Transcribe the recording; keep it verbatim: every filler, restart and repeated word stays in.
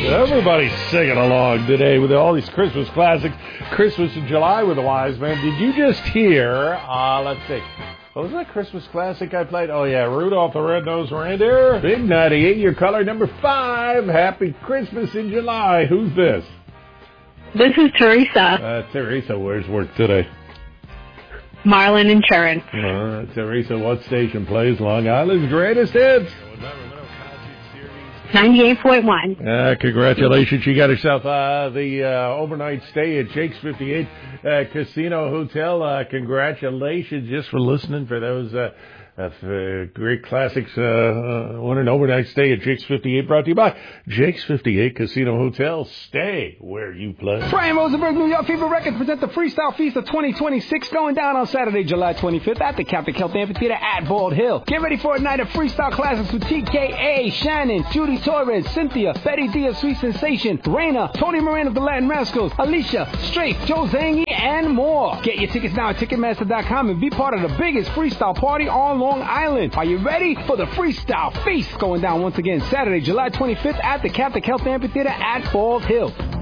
Everybody's singing along today with all these Christmas classics. Christmas in July with the Wise Man. Did you just hear, uh, let's see, what was that Christmas classic I played? Oh, yeah, Rudolph the Red-Nosed Reindeer. Big ninety-eight, your caller number five. Happy Christmas in July. Who's this? This is Teresa. Uh, Teresa, where's work today? Marlin Insurance. Uh, Teresa, what station plays Long Island's greatest hits? ninety-eight point one. Uh, congratulations. She got herself uh, the uh, overnight stay at Jake's fifty-eight uh, Casino Hotel. Uh, congratulations just for listening for those uh, uh, great classics. Uh, uh, want an overnight stay at Jake's fifty-eight brought to you by Jake's fifty-eight Casino Hotel. Stay where you play. Brian Rosenberg, New York Fever Records present the Freestyle Feast of twenty twenty-six going down on Saturday, July twenty-fifth at the Catholic Health Amphitheater at Bald Hill. Get ready for a night of freestyle classics with T K A, Shannon, Judy Torres, Cynthia, Betty D of Sweet Sensation, Raina, Tony Moran of the Latin Rascals, Alicia, Strafe, Joe Zangi, and more. Get your tickets now at Ticketmaster dot com and be part of the biggest freestyle party on Long Island. Are you ready for the Freestyle Feast going down once again Saturday, July twenty-fifth at the Catholic Health Amphitheater at Bald Hill?